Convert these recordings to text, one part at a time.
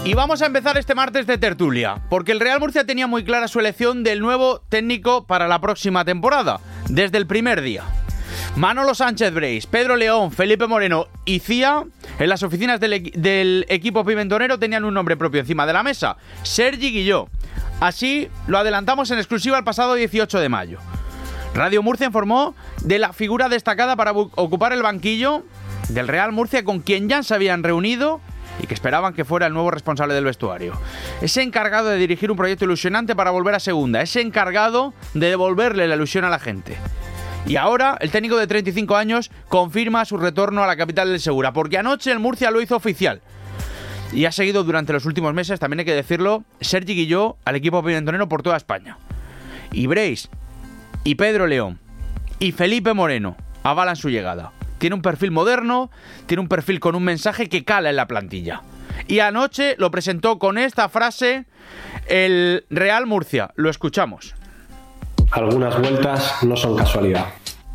Y vamos a empezar este martes de tertulia, porque el Real Murcia tenía muy clara su elección del nuevo técnico para la próxima temporada, desde el primer día. Manolo Sánchez Breis, Pedro León, Felipe Moreno y Cía, en las oficinas del equipo pimentonero tenían un nombre propio encima de la mesa: Sergi Guilló. Así lo adelantamos en exclusiva el pasado 18 de mayo. Radio Murcia informó de la figura destacada para ocupar el banquillo del Real Murcia, con quien ya se habían reunido y que esperaban que fuera el nuevo responsable del vestuario. Ese encargado de dirigir un proyecto ilusionante para volver a segunda, ese encargado de devolverle la ilusión a la gente. Y ahora el técnico de 35 años confirma su retorno a la capital del Segura, porque anoche el Murcia lo hizo oficial. Y ha seguido durante los últimos meses, también hay que decirlo, Sergi Guilló al equipo pimentonero por toda España. Y Breis, y Pedro León, y Felipe Moreno avalan su llegada. Tiene un perfil moderno, tiene un perfil con un mensaje que cala en la plantilla. Y anoche lo presentó con esta frase el Real Murcia. Lo escuchamos. Algunas vueltas no son casualidad.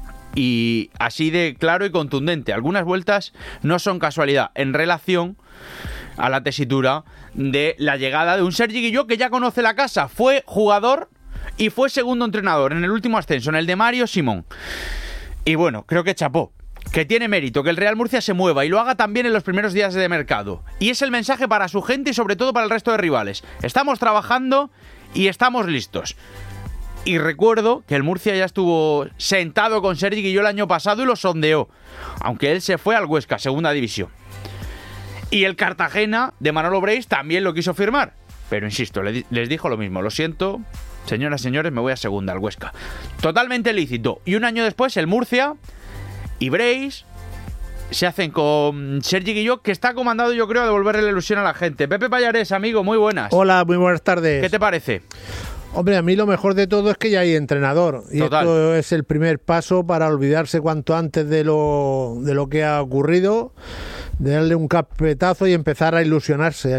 Y así de claro y contundente. Algunas vueltas no son casualidad en relación a la tesitura de la llegada de un Sergi Guilló que ya conoce la casa. Fue jugador y fue segundo entrenador en el último ascenso, en el de Mario Simón. Y bueno, creo que chapó. Que tiene mérito que el Real Murcia se mueva y lo haga también en los primeros días de mercado. Y es el mensaje para su gente y sobre todo para el resto de rivales. Estamos trabajando y estamos listos. Y recuerdo que el Murcia ya estuvo sentado con Sergi Guilló el año pasado y lo sondeó, aunque él se fue al Huesca, segunda división. Y el Cartagena de Manolo Breis también lo quiso firmar. Pero insisto, les dijo lo mismo: lo siento, señoras y señores, me voy a segunda, al Huesca. Totalmente lícito. Y un año después el Murcia y Breis se hacen con Sergi Guilló, que está comandado, yo creo, a devolverle la ilusión a la gente. Pepe Pallarés, amigo, muy buenas. Hola, muy buenas tardes. ¿Qué te parece? Hombre, a mí lo mejor de todo es que ya hay entrenador. Y Total. Esto es el primer paso para olvidarse cuanto antes de lo que ha ocurrido, de darle un carpetazo y empezar a ilusionarse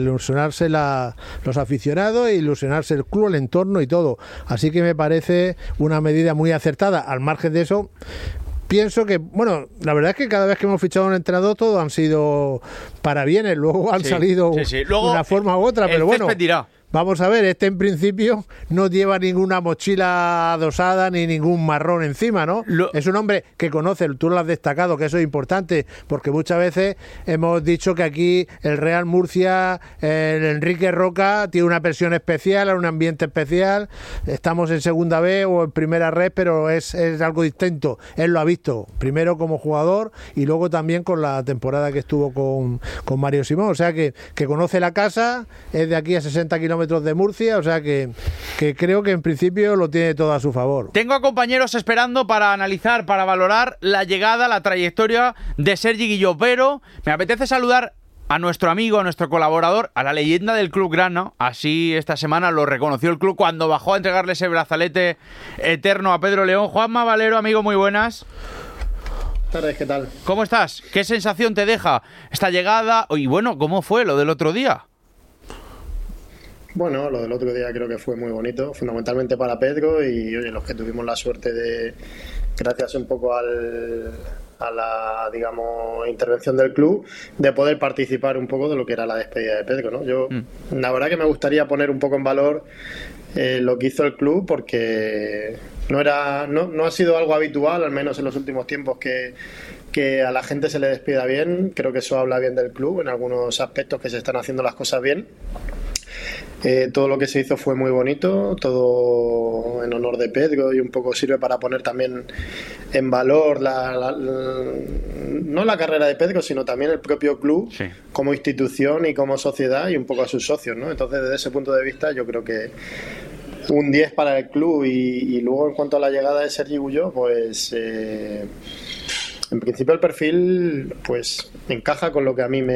los aficionados, e ilusionarse el club, el entorno y todo. Así que me parece una medida muy acertada. Al margen de eso, pienso que, bueno, la verdad es que cada vez que hemos fichado a un entrenador, todos han sido para bienes, luego han salido Luego, de una forma u otra, pero bueno. Dirá. Vamos a ver, este en principio no lleva ninguna mochila adosada ni ningún marrón encima, ¿no? Es un hombre que conoce, tú lo has destacado, que eso es importante, porque muchas veces hemos dicho que aquí el Real Murcia, el Enrique Roca, tiene una presión especial, un ambiente especial. Estamos en segunda B o en primera red, pero es algo distinto. Él lo ha visto, primero como jugador y luego también con la temporada que estuvo con Mario Simón. O sea que conoce la casa, es de aquí a 60 kilómetros de Murcia, o sea que creo que en principio lo tiene todo a su favor. Tengo a compañeros esperando para analizar, para valorar la llegada, la trayectoria de Sergi Guilló, pero me apetece saludar a nuestro amigo, a nuestro colaborador, a la leyenda del Club Grana. Así esta semana lo reconoció el club cuando bajó a entregarle ese brazalete eterno a Pedro León. Juanma Valero, amigo, muy buenas. Tardes, ¿qué tal? ¿Cómo estás? ¿Qué sensación te deja esta llegada? Y bueno, ¿cómo fue lo del otro día? Bueno, lo del otro día creo que fue muy bonito, fundamentalmente para Pedro y oye, los que tuvimos la suerte de, gracias un poco a la, digamos, intervención del club, de poder participar un poco de lo que era la despedida de Pedro, ¿no? Yo, la verdad que me gustaría poner un poco en valor lo que hizo el club, porque no ha sido algo habitual, al menos en los últimos tiempos, que a la gente se le despida bien. Creo que eso habla bien del club, en algunos aspectos que se están haciendo las cosas bien. Todo lo que se hizo fue muy bonito, todo en honor de Pedro, y un poco sirve para poner también en valor no la carrera de Pedro, sino también el propio club, sí, como institución y como sociedad, y un poco a sus socios, ¿no? Entonces, desde ese punto de vista, yo creo que un 10 para el club. Y luego, en cuanto a la llegada de Sergi Guilló, pues en principio el perfil pues encaja con lo que a mí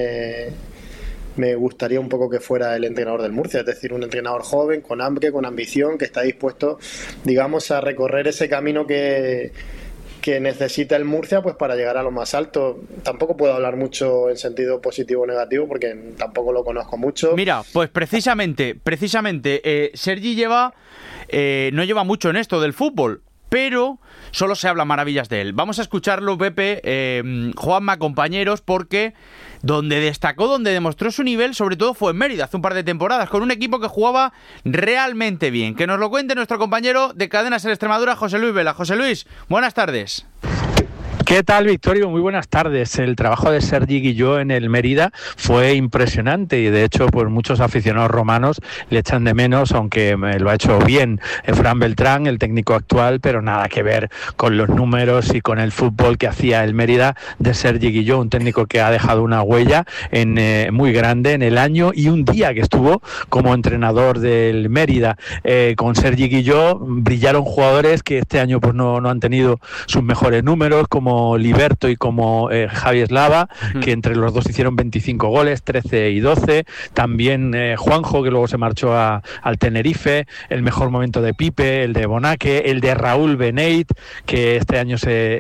me gustaría un poco que fuera el entrenador del Murcia, es decir, un entrenador joven, con hambre, con ambición, que está dispuesto, digamos, a recorrer ese camino que necesita el Murcia, pues para llegar a lo más alto. Tampoco puedo hablar mucho en sentido positivo o negativo, porque tampoco lo conozco mucho. Mira, pues precisamente, Sergi no lleva mucho en esto del fútbol. pero solo se habla maravillas de él. Vamos a escucharlo, Pepe, Juanma, compañeros, porque donde destacó, donde demostró su nivel, sobre todo fue en Mérida, hace un par de temporadas, con un equipo que jugaba realmente bien. Que nos lo cuente nuestro compañero de Cadena Ser Extremadura, José Luis Vela. José Luis, buenas tardes. ¿Qué tal, Victorio? Muy buenas tardes. El trabajo de Sergi Guilló en el Mérida fue impresionante y de hecho pues muchos aficionados romanos le echan de menos, aunque lo ha hecho bien Fran Beltrán, el técnico actual, pero nada que ver con los números y con el fútbol que hacía el Mérida de Sergi Guilló, un técnico que ha dejado una huella muy grande en el año y un día que estuvo como entrenador del Mérida. Con Sergi Guilló brillaron jugadores que este año pues no han tenido sus mejores números, como Liberto y como Javi Eslava, que entre los dos hicieron 25 goles, 13 y 12. También Juanjo, que luego se marchó al Tenerife. El mejor momento de Pipe, el de Bonaque, el de Raúl Beneit, que este año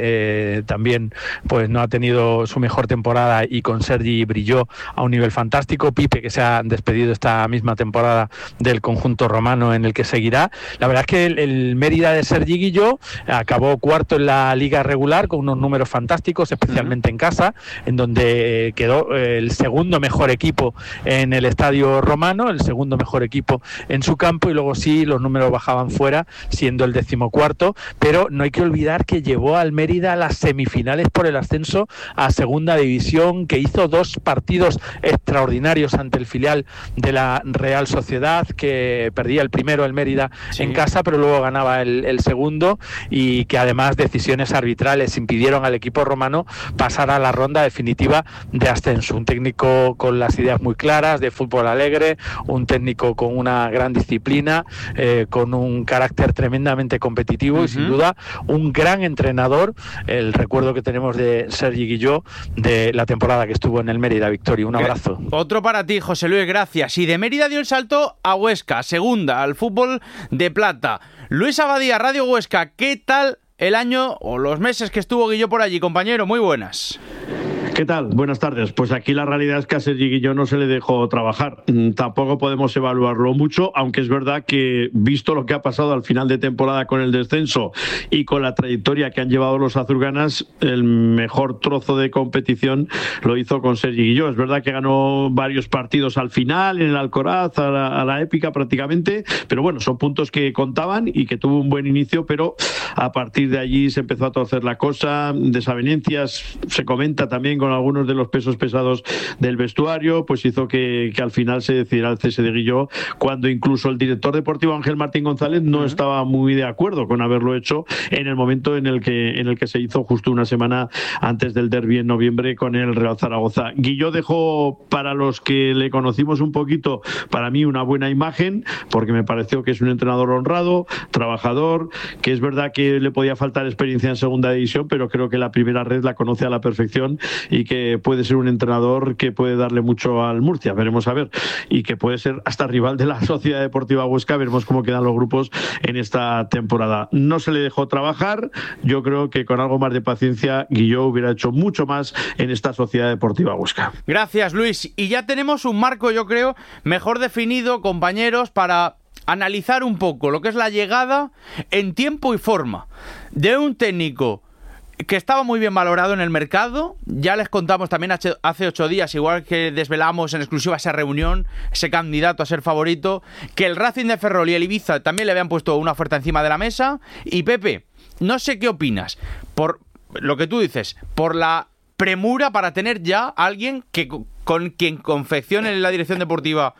también pues no ha tenido su mejor temporada y con Sergi brilló a un nivel fantástico. Pipe, que se ha despedido esta misma temporada del conjunto romano en el que seguirá. La verdad es que el Mérida de Sergi Guilló acabó cuarto en la liga regular con unos números fantásticos, especialmente en casa, en donde quedó el segundo mejor equipo en el estadio romano, el segundo mejor equipo en su campo, y luego sí los números bajaban fuera, siendo el 14º, pero no hay que olvidar que llevó al Mérida a las semifinales por el ascenso a segunda división, que hizo 2 partidos extraordinarios ante el filial de la Real Sociedad, que perdía el primero, el Mérida, en casa, pero luego ganaba el segundo, y que además decisiones arbitrales impidieron al equipo romano pasar a la ronda definitiva de ascenso. Un técnico con las ideas muy claras, de fútbol alegre, un técnico con una gran disciplina, con un carácter tremendamente competitivo y sin duda un gran entrenador. El recuerdo que tenemos de Sergi Guilló de la temporada que estuvo en el Mérida. Victoria, un abrazo. Otro para ti, José Luis, gracias. Y de Mérida dio el salto a Huesca, segunda, al fútbol de plata. Luis Abadía, Radio Huesca, ¿qué tal el año o los meses que estuvo Guilló por allí, compañero? Muy buenas. ¿Qué tal? Buenas tardes. Pues aquí la realidad es que a Sergi Guilló no se le dejó trabajar. Tampoco podemos evaluarlo mucho, aunque es verdad que, visto lo que ha pasado al final de temporada con el descenso y con la trayectoria que han llevado los azulgranas, el mejor trozo de competición lo hizo con Sergi Guilló. Es verdad que ganó varios partidos al final, en el Alcoraz, a la épica prácticamente, pero bueno, son puntos que contaban y que tuvo un buen inicio, pero a partir de allí se empezó a torcer la cosa, desavenencias, se comenta también con algunos de los pesos pesados del vestuario, pues hizo que al final se decidiera el cese de Guilló, cuando incluso el director deportivo Ángel Martín González no estaba muy de acuerdo con haberlo hecho en el momento en el que se hizo, justo una semana antes del derbi en noviembre con el Real Zaragoza. Guilló dejó, para los que le conocimos un poquito, para mí una buena imagen, porque me pareció que es un entrenador honrado, trabajador, que es verdad que le podía faltar experiencia en segunda división, pero creo que la primera red la conoce a la perfección y que puede ser un entrenador que puede darle mucho al Murcia, veremos a ver, y que puede ser hasta rival de la Sociedad Deportiva Huesca. Veremos cómo quedan los grupos en esta temporada. No se le dejó trabajar, yo creo que con algo más de paciencia Guilló hubiera hecho mucho más en esta Sociedad Deportiva Huesca. Gracias, Luis, y ya tenemos un marco, yo creo, mejor definido, compañeros, para analizar un poco lo que es la llegada en tiempo y forma de un técnico que estaba muy bien valorado en el mercado. Ya les contamos también hace 8 días, igual que desvelamos en exclusiva esa reunión, ese candidato a ser favorito, que el Racing de Ferrol y el Ibiza también le habían puesto una oferta encima de la mesa. Y Pepe, no sé qué opinas, por lo que tú dices, por la premura para tener ya a alguien que con quien confeccione en la dirección deportiva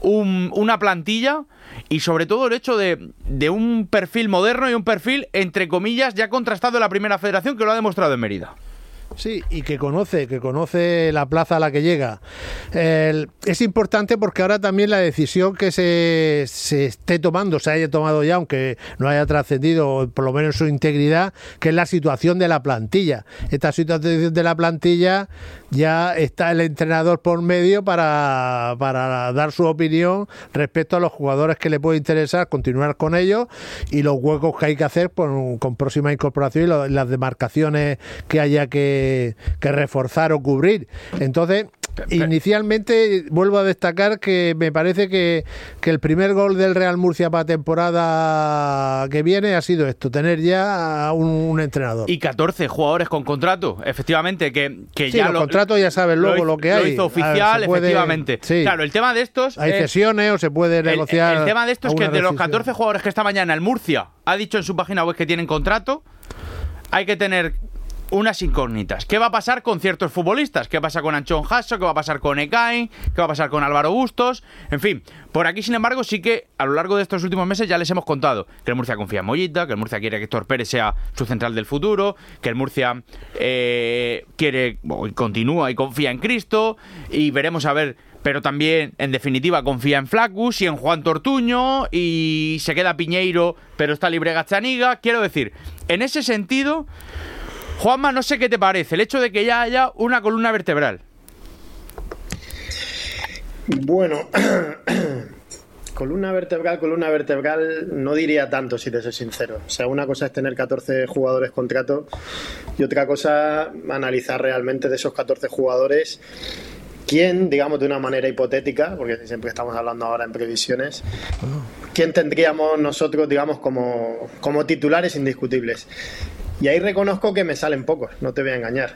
una plantilla, y sobre todo el hecho de un perfil moderno y un perfil, entre comillas, ya contrastado en la primera federación, que lo ha demostrado en Mérida. Sí, y que conoce la plaza a la que llega. Es importante porque ahora también la decisión que se esté tomando, se haya tomado ya, aunque no haya trascendido, por lo menos su integridad, que es la situación de la plantilla. Esta situación de la plantilla, ya está el entrenador por medio para dar su opinión respecto a los jugadores que le puede interesar continuar con ellos y los huecos que hay que hacer con próxima incorporación y las demarcaciones que haya que reforzar o cubrir. Entonces, Inicialmente, vuelvo a destacar que me parece que el primer gol del Real Murcia para temporada que viene ha sido esto, tener ya un entrenador. Y 14 jugadores con contrato, efectivamente, que sí, ya los contratos ya sabes luego lo que hay. Lo hizo oficial, efectivamente. Sí. Claro, el tema de estos... Hay cesiones o se puede negociar... El tema de esto es que de los 14 jugadores que esta mañana el Murcia ha dicho en su página web que tienen contrato, hay que tener unas incógnitas. ¿Qué va a pasar con ciertos futbolistas? ¿Qué pasa con Anchón Jasso? ¿Qué va a pasar con Ekain? ¿Qué va a pasar con Álvaro Bustos? En fin, por aquí, sin embargo, sí que a lo largo de estos últimos meses ya les hemos contado que el Murcia confía en Mollita, que el Murcia quiere que Héctor Pérez sea su central del futuro, que el Murcia quiere, continúa y confía en Cristo, y veremos a ver, pero también, en definitiva, confía en Flaccus y en Juan Tortuño, y se queda Piñeiro, pero está libre Gazzaniga. Quiero decir, en ese sentido... Juanma, no sé qué te parece el hecho de que ya haya una columna vertebral. Bueno, columna vertebral no diría tanto, si te soy sincero. O sea, una cosa es tener 14 jugadores contrato y otra cosa analizar realmente de esos 14 jugadores quién, digamos de una manera hipotética, porque siempre estamos hablando ahora en previsiones, quién tendríamos nosotros, digamos, como titulares indiscutibles. Y ahí reconozco que me salen pocos, no te voy a engañar.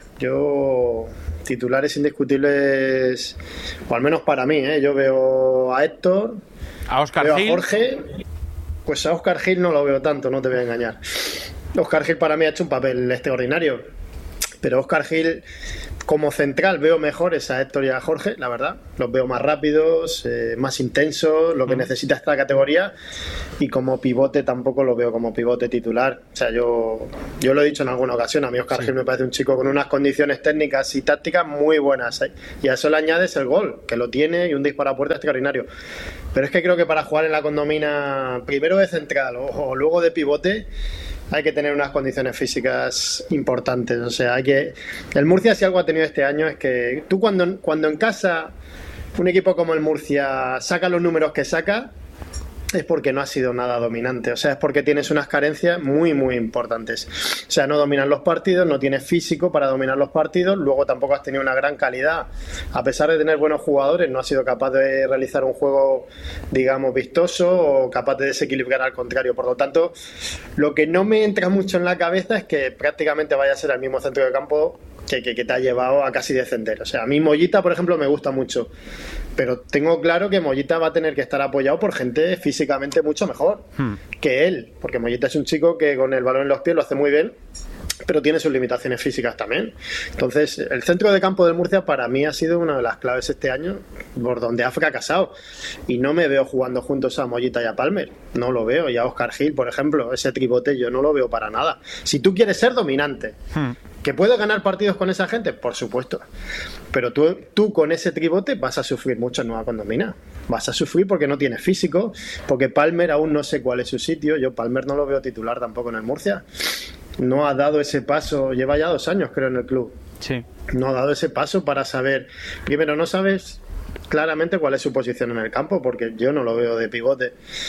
Yo, titulares indiscutibles, o al menos para mí, yo veo a Héctor, a Óscar veo Gil. A Jorge, pues a Óscar Gil no lo veo tanto, no te voy a engañar. Óscar Gil para mí ha hecho un papel extraordinario, pero Óscar Gil como central veo mejores a Héctor y a Jorge, la verdad. Los veo más rápidos, más intensos, lo que necesita esta categoría. Y como pivote tampoco lo veo como pivote titular. O sea, yo lo he dicho en alguna ocasión, a mí Óscar Gil me parece un chico con unas condiciones técnicas y tácticas muy buenas. Y a eso le añades el gol, que lo tiene, y un disparo a puerta extraordinario. Pero es que creo que para jugar en la Condomina, primero de central o luego de pivote, hay que tener unas condiciones físicas importantes. O sea, el Murcia, si algo ha tenido este año, es que tú cuando en casa un equipo como el Murcia saca los números que saca, es porque no ha sido nada dominante. O sea, es porque tienes unas carencias muy, muy importantes. O sea, no dominan los partidos, no tienes físico para dominar los partidos, luego tampoco has tenido una gran calidad. A pesar de tener buenos jugadores, no has sido capaz de realizar un juego, digamos, vistoso o capaz de desequilibrar al contrario. Por lo tanto, lo que no me entra mucho en la cabeza es que prácticamente vaya a ser el mismo centro de campo que te ha llevado a casi descender. O sea, a mí Mollita, por ejemplo, me gusta mucho, pero tengo claro que Mollita va a tener que estar apoyado por gente físicamente mucho mejor que él, porque Mollita es un chico que con el balón en los pies lo hace muy bien, pero tiene sus limitaciones físicas también. Entonces, el centro de campo del Murcia para mí ha sido una de las claves este año por donde ha fracasado, y no me veo jugando juntos a Mollita y a Palmer, no lo veo. Y a Óscar Gil, por ejemplo, ese tribote yo no lo veo para nada. Si tú quieres ser dominante, ¿que puedes ganar partidos con esa gente? Por supuesto. Pero tú con ese tribote vas a sufrir mucho en Nueva Condomina. Vas a sufrir porque no tienes físico, porque Palmer aún no sé cuál es su sitio. Yo Palmer no lo veo titular tampoco en el Murcia. No ha dado ese paso, lleva ya 2 años creo en el club. Sí. No ha dado ese paso para saber. Primero, no sabes claramente cuál es su posición en el campo, porque yo no lo veo de pivote.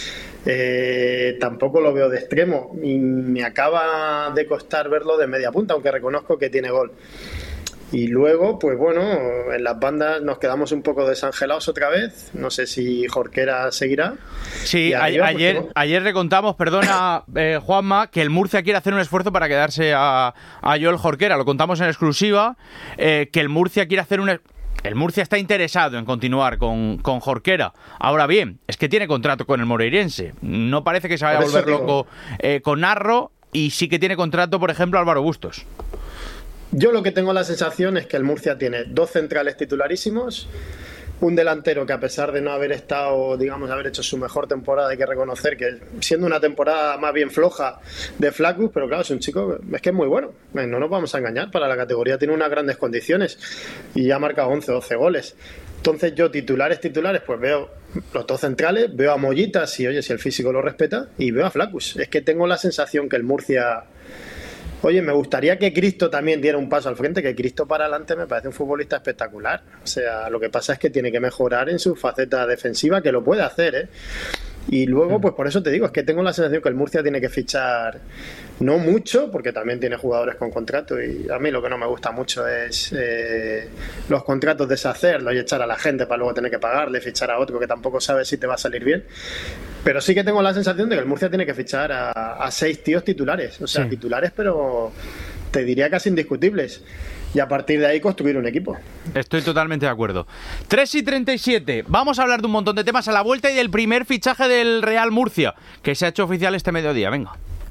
Tampoco lo veo de extremo, y me acaba de costar verlo de media punta, aunque reconozco que tiene gol. Y luego, pues bueno, en las bandas nos quedamos un poco desangelados otra vez. No sé si Jorquera seguirá. Sí, ayer le contamos, perdona Juanma, que el Murcia quiere hacer un esfuerzo para quedarse a Joel Jorquera. Lo contamos en exclusiva, que el Murcia quiere hacer el Murcia está interesado en continuar con Jorquera. Ahora bien, es que tiene contrato con el Moreirense. No parece que se vaya a volver loco con Narro, y sí que tiene contrato, por ejemplo, Álvaro Bustos. Yo lo que tengo la sensación es que el Murcia tiene 2 centrales titularísimos, un delantero que, a pesar de no haber estado, digamos, haber hecho su mejor temporada, hay que reconocer que siendo una temporada más bien floja de Flaccus, pero claro, es un chico, es que es muy bueno, no nos vamos a engañar, para la categoría tiene unas grandes condiciones y ya ha marcado 11 o 12 goles. Entonces yo titulares, pues veo los 2 centrales, veo a Mollita, si el físico lo respeta, y veo a Flaccus. Es que tengo la sensación que el Murcia... Oye, me gustaría que Cristo también diera un paso al frente, que Cristo para adelante me parece un futbolista espectacular. O sea, lo que pasa es que tiene que mejorar en su faceta defensiva, que lo puede hacer, Y luego, pues por eso te digo, es que tengo la sensación que el Murcia tiene que fichar no mucho, porque también tiene jugadores con contrato, y a mí lo que no me gusta mucho es los contratos deshacerlos y echar a la gente para luego tener que pagarle, fichar a otro que tampoco sabe si te va a salir bien. Pero sí que tengo la sensación de que el Murcia tiene que fichar a 6 tíos titulares, o sea, sí, titulares, pero te diría casi indiscutibles. Y a partir de ahí construir un equipo. Estoy totalmente de acuerdo. 3:37. Vamos a hablar de un montón de temas a la vuelta y del primer fichaje del Real Murcia, que se ha hecho oficial este mediodía. Venga.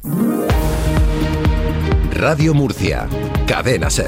Radio Murcia. Cadena SER.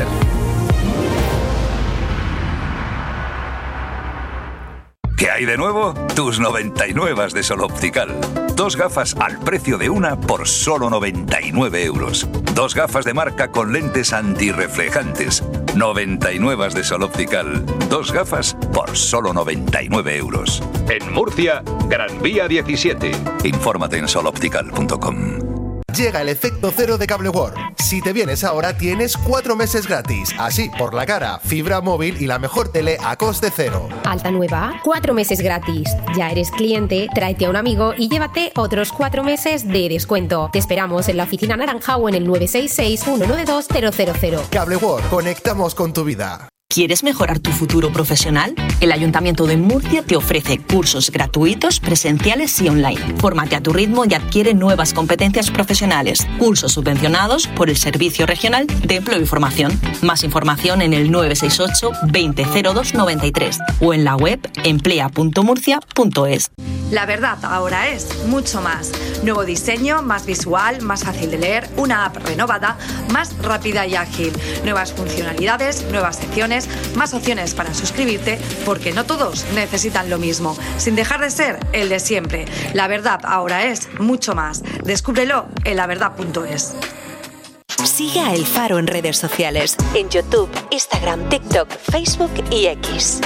¿Qué hay de nuevo? Tus 99 de Sol Optical. 2 gafas al precio de una por solo 99 euros. 2 gafas de marca con lentes antirreflejantes. 99 de Sol Optical. 2 gafas por solo 99 euros. En Murcia, Gran Vía 17. Infórmate en soloptical.com. Llega el efecto cero de Cable World. Si te vienes ahora tienes 4 meses gratis. Así, por la cara, fibra móvil y la mejor tele a coste cero. Alta nueva, 4 meses gratis. Ya eres cliente, tráete a un amigo y llévate otros 4 meses de descuento. Te esperamos en la oficina naranja o en el 966-192-000. Cable World, conectamos con tu vida. ¿Quieres mejorar tu futuro profesional? El Ayuntamiento de Murcia te ofrece cursos gratuitos, presenciales y online. Fórmate a tu ritmo y adquiere nuevas competencias profesionales. Cursos subvencionados por el Servicio Regional de Empleo y Formación. Más información en el 968 2002 93 o en la web emplea.murcia.es. La verdad ahora es mucho más. Nuevo diseño, más visual, más fácil de leer, una app renovada, más rápida y ágil. Nuevas funcionalidades, nuevas secciones, más opciones para suscribirte, porque no todos necesitan lo mismo, sin dejar de ser el de siempre. La verdad ahora es mucho más. Descúbrelo en laverdad.es. Sigue a El Faro en redes sociales, en YouTube, Instagram, TikTok, Facebook y X.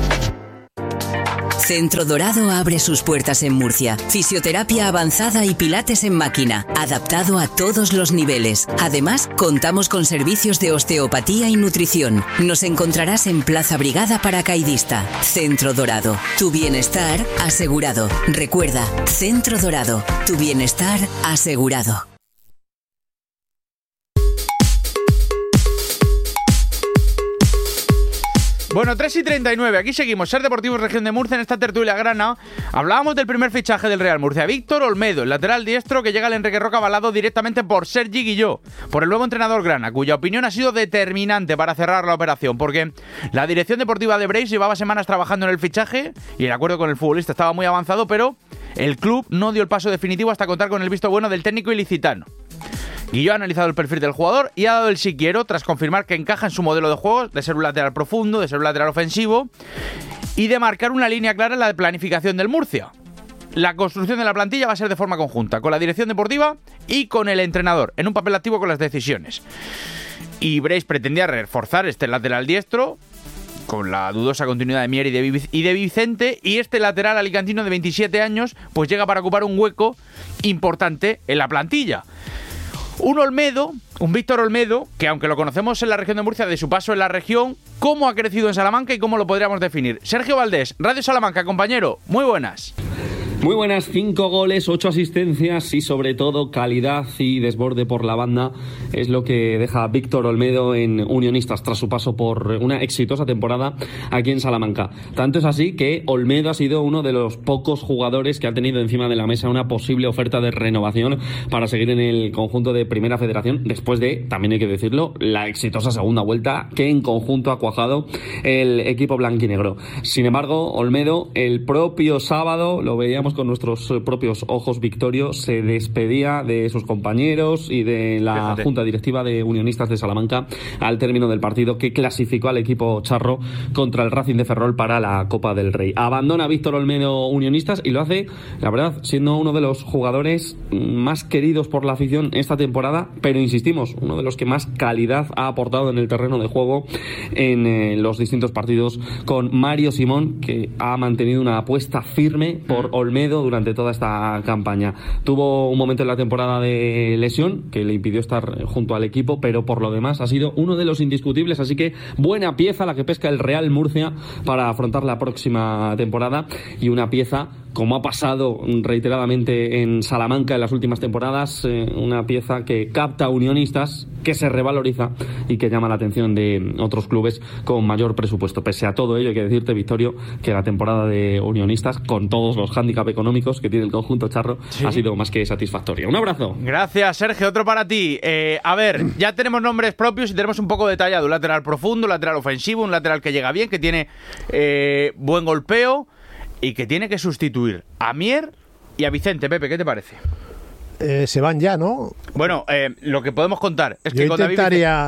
Centro Dorado abre sus puertas en Murcia. Fisioterapia avanzada y pilates en máquina, adaptado a todos los niveles. Además, contamos con servicios de osteopatía y nutrición. Nos encontrarás en Plaza Brigada Paracaidista. Centro Dorado. Tu bienestar asegurado. Recuerda, Centro Dorado. Tu bienestar asegurado. Bueno, 3:39, aquí seguimos, Ser Deportivos Región de Murcia en esta tertulia grana. Hablábamos del primer fichaje del Real Murcia, Víctor Olmedo, el lateral diestro que llega al Enrique Roca avalado directamente por Sergi Guilló, por el nuevo entrenador grana, cuya opinión ha sido determinante para cerrar la operación, porque la dirección deportiva de Breis llevaba semanas trabajando en el fichaje y el acuerdo con el futbolista estaba muy avanzado, pero el club no dio el paso definitivo hasta contar con el visto bueno del técnico ilicitano. Guilló ha analizado el perfil del jugador y ha dado el sí quiero tras confirmar que encaja en su modelo de juego de ser un lateral profundo, de ser un lateral ofensivo y de marcar una línea clara en la planificación del Murcia. La construcción de la plantilla va a ser de forma conjunta, con la dirección deportiva y con el entrenador, en un papel activo con las decisiones. Y Breis pretendía reforzar este lateral diestro con la dudosa continuidad de Mier y de Vicente, y este lateral alicantino de 27 años pues llega para ocupar un hueco importante en la plantilla. Un Víctor Olmedo, que aunque lo conocemos en la región de Murcia de su paso en la región, ¿cómo ha crecido en Salamanca y cómo lo podríamos definir? Sergio Valdés, Radio Salamanca, compañero, muy buenas. Muy buenas, 5 goles, 8 asistencias y sobre todo calidad y desborde por la banda es lo que deja Víctor Olmedo en Unionistas tras su paso por una exitosa temporada aquí en Salamanca. Tanto es así que Olmedo ha sido uno de los pocos jugadores que ha tenido encima de la mesa una posible oferta de renovación para seguir en el conjunto de Primera Federación después de, también hay que decirlo, la exitosa segunda vuelta que en conjunto ha cuajado el equipo blanquinegro. Sin embargo, Olmedo el propio sábado, lo veíamos con nuestros propios ojos, Victorio, se despedía de sus compañeros y de la Junta Directiva de Unionistas de Salamanca al término del partido que clasificó al equipo charro contra el Racing de Ferrol para la Copa del Rey. Abandona Víctor Olmedo Unionistas y lo hace, la verdad, siendo uno de los jugadores más queridos por la afición esta temporada, pero insistimos, uno de los que más calidad ha aportado en el terreno de juego en los distintos partidos, con Mario Simón, que ha mantenido una apuesta firme por Olmedo durante toda esta campaña. Tuvo un momento en la temporada de lesión que le impidió estar junto al equipo, pero por lo demás ha sido uno de los indiscutibles, así que buena pieza la que pesca el Real Murcia para afrontar la próxima temporada, y una pieza como ha pasado reiteradamente en Salamanca en las últimas temporadas, una pieza que capta a unionistas, que se revaloriza y que llama la atención de otros clubes con mayor presupuesto. Pese a todo ello, hay que decirte, Victorio, que la temporada de unionistas, con todos los hándicaps económicos que tiene el conjunto charro, ha sido más que satisfactoria. Un abrazo. Gracias, Sergio. Otro para ti. A ver, ya tenemos nombres propios y tenemos un poco detallado. Un lateral profundo, un lateral ofensivo, un lateral que llega bien, que tiene buen golpeo y que tiene que sustituir a Mier y a Vicente. Pepe, ¿qué te parece? Se van ya, ¿no? Bueno, lo que podemos contar es que con David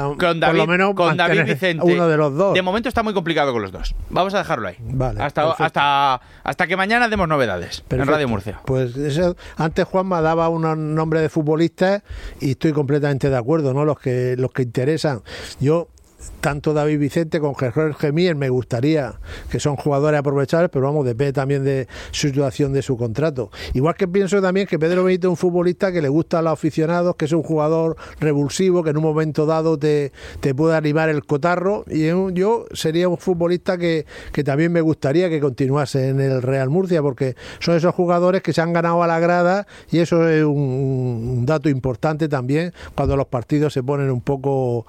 Vicente, uno de los dos. De momento está muy complicado con los dos. Vamos a dejarlo ahí. Vale, hasta que mañana demos novedades. Perfecto. En Radio Murcia. Pues eso, antes Juanma daba unos nombres de futbolistas y estoy completamente de acuerdo, ¿no? Los que interesan. Yo, tanto David Vicente como Jorge Mier, me gustaría que son jugadores aprovechables, pero vamos, depende también de su situación de su contrato. Igual que pienso también que Pedro Benito es un futbolista que le gusta a los aficionados, que es un jugador revulsivo, que en un momento dado te puede animar el cotarro, y yo sería un futbolista que también me gustaría que continuase en el Real Murcia, porque son esos jugadores que se han ganado a la grada, y eso es un dato importante también cuando los partidos se ponen un poco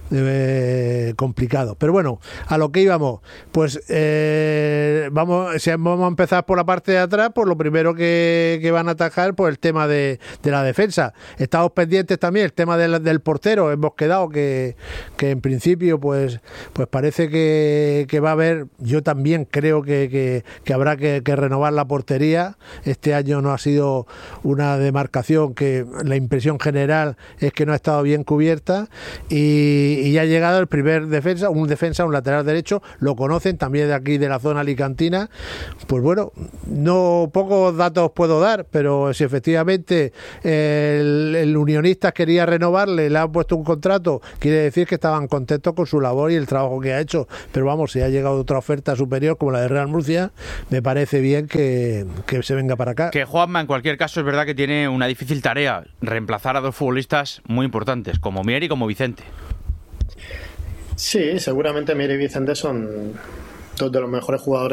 complicado. Pero bueno, a lo que íbamos, pues vamos a empezar por la parte de atrás. Por lo primero que van a atajar, pues el tema de la defensa. Estamos pendientes también el tema del portero. Hemos quedado que en principio pues parece que va a haber, yo también creo que habrá que renovar la portería. Este año no ha sido una demarcación, que la impresión general es que no ha estado bien cubierta, y ya ha llegado el primer defensa, un lateral derecho. Lo conocen también de aquí, de la zona alicantina. Pues bueno, no pocos datos puedo dar, pero si efectivamente el Unionistas quería renovarle, le han puesto un contrato, quiere decir que estaban contentos con su labor y el trabajo que ha hecho. Pero vamos, si ha llegado otra oferta superior como la de Real Murcia, me parece bien que se venga para acá. Que Juanma, en cualquier caso, es verdad que tiene una difícil tarea: reemplazar a dos futbolistas muy importantes, como Mier y como Vicente. Sí, seguramente Mier y Vicente son dos de los mejores jugadores